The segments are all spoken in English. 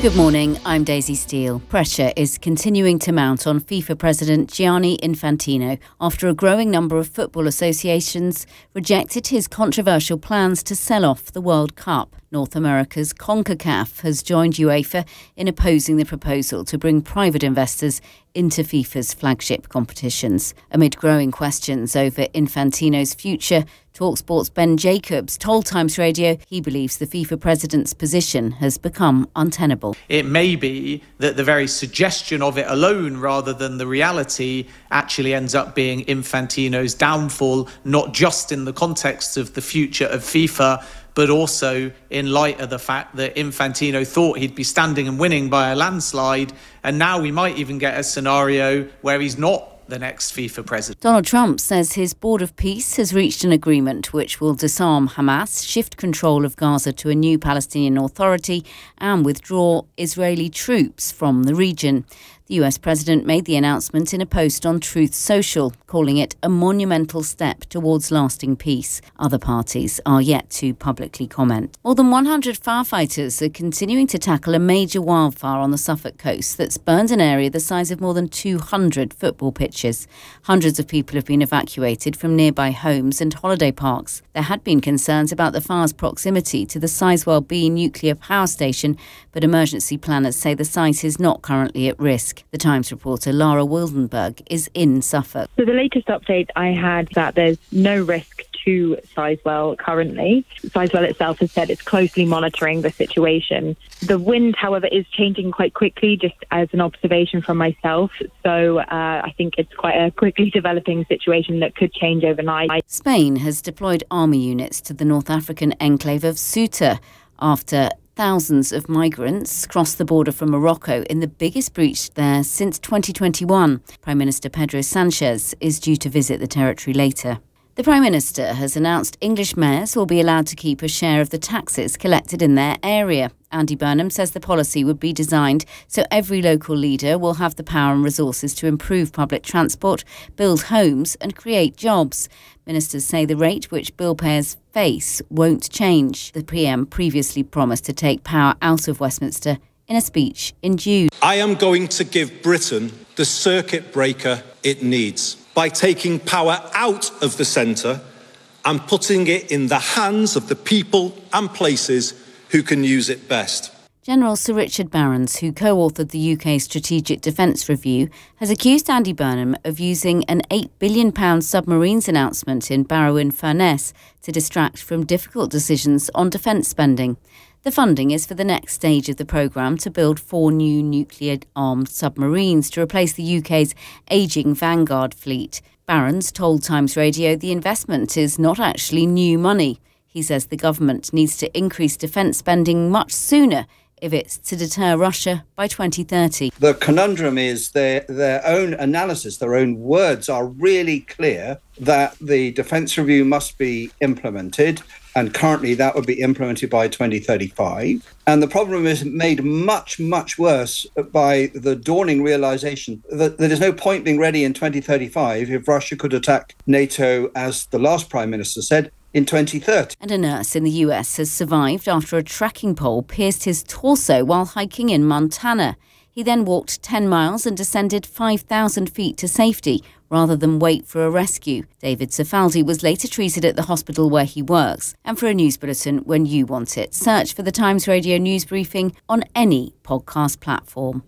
Good morning, I'm Daisy Steele. Pressure is continuing to mount on FIFA President Gianni Infantino after a growing number of football associations rejected his controversial plans to sell off the World Cup. North America's CONCACAF has joined UEFA in opposing the proposal to bring private investors into FIFA's flagship competitions. Amid growing questions over Infantino's future, TalkSport's Ben Jacobs told Times Radio he believes the FIFA president's position has become untenable. It may be that the very suggestion of it alone, rather than the reality, actually ends up being Infantino's downfall, not just in the context of the future of FIFA, but also in light of the fact that Infantino thought he'd be standing and winning by a landslide, and now we might even get a scenario where he's not the next FIFA president. Donald Trump says his Board of Peace has reached an agreement which will disarm Hamas, shift control of Gaza to a new Palestinian Authority and withdraw Israeli troops from the region. The US president made the announcement in a post on Truth Social, calling it a monumental step towards lasting peace. Other parties are yet to publicly comment. More than 100 firefighters are continuing to tackle a major wildfire on the Suffolk coast that's burned an area the size of more than 200 football pitches. Hundreds of people have been evacuated from nearby homes and holiday parks. There had been concerns about the fire's proximity to the Sizewell B nuclear power station, but emergency planners say the site is not currently at risk. The Times reporter Lara Wildenberg is in Suffolk. So the latest update I had that there's no risk to Sizewell currently. Sizewell itself has said it's closely monitoring the situation. The wind, however, is changing quite quickly, just as an observation from myself. So I think it's quite a quickly developing situation that could change overnight. Spain has deployed army units to the North African enclave of Ceuta after thousands of migrants crossed the border from Morocco in the biggest breach there since 2021. Prime Minister Pedro Sanchez is due to visit the territory later. The Prime Minister has announced English mayors will be allowed to keep a share of the taxes collected in their area. Andy Burnham says the policy would be designed so every local leader will have the power and resources to improve public transport, build homes and create jobs. Ministers say the rate which bill payers face won't change. The PM previously promised to take power out of Westminster in a speech in June. I am going to give Britain the circuit breaker it needs by taking power out of the centre and putting it in the hands of the people and places who can use it best. General Sir Richard Barrons, who co-authored the UK Strategic Defence Review, has accused Andy Burnham of using an £8 billion submarines announcement in Barrow-in-Furness to distract from difficult decisions on defence spending. The funding is for the next stage of the programme to build 4 new nuclear-armed submarines to replace the UK's ageing Vanguard fleet. Barrons told Times Radio the investment is not actually new money. He says the government needs to increase defence spending much sooner if it's to deter Russia by 2030. The conundrum is their own analysis, their own words are really clear that the Defence Review must be implemented, and currently that would be implemented by 2035. And the problem is made much, much worse by the dawning realisation that there's no point being ready in 2035 if Russia could attack NATO, as the last Prime Minister said, in 2030. And a nurse in the US has survived after a trekking pole pierced his torso while hiking in Montana. He then walked 10 miles and descended 5,000 feet to safety rather than wait for a rescue. David Cifaldi was later treated at the hospital where he works. And for a news bulletin when you want it, search for the Times Radio News Briefing on any podcast platform.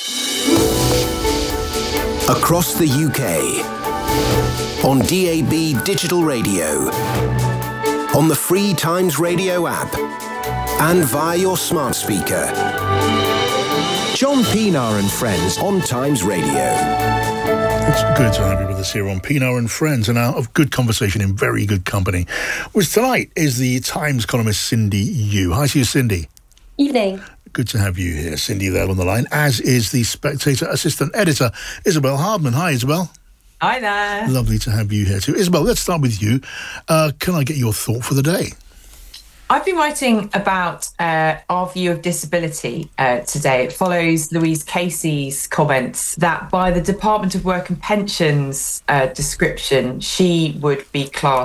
Across the UK, on DAB Digital Radio, on the free Times Radio app, and via your smart speaker. John Pienaar and Friends on Times Radio. It's good to have you with us here on Pienaar and Friends, and out of good conversation in very good company. Which tonight is the Times columnist Cindy Yu. Hi to you, Cindy. Evening. Good to have you here, Cindy, there on the line, as is the Spectator assistant editor, Isabel Hardman. Hi, Isabel. Hi there. Lovely to have you here too. Isabel, let's start with you. Can I get your thought for the day? I've been writing about our view of disability today. It follows Louise Casey's comments that by the Department of Work and Pensions description, she would be classed